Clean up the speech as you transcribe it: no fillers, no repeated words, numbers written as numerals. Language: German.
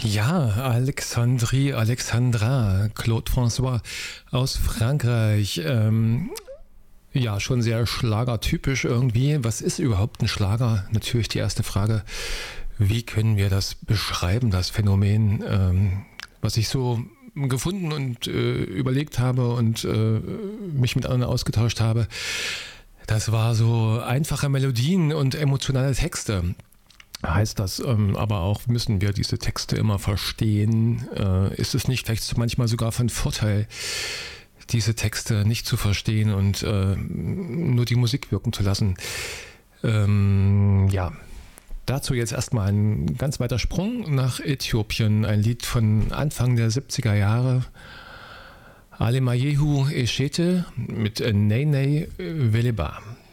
Ja, Alexandra, Claude François aus Frankreich. Ja, schon sehr schlagertypisch irgendwie. Was ist überhaupt ein Schlager? Natürlich die erste Frage. Wie können wir das beschreiben, das Phänomen, was ich so gefunden und überlegt habe und mich mit anderen ausgetauscht habe? Das war so einfache Melodien und emotionale Texte. Heißt das aber auch, müssen wir diese Texte immer verstehen? Ist es nicht vielleicht manchmal sogar von Vorteil, diese Texte nicht zu verstehen und nur die Musik wirken zu lassen? Ja, dazu jetzt erstmal ein ganz weiter Sprung nach Äthiopien. Ein Lied von Anfang der 70er Jahre. Alemayehu Eshete mit Ney Ney Weleba.